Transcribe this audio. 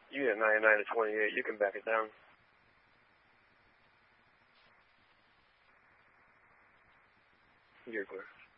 Unit 99 to 28, you can back it down. You're clear.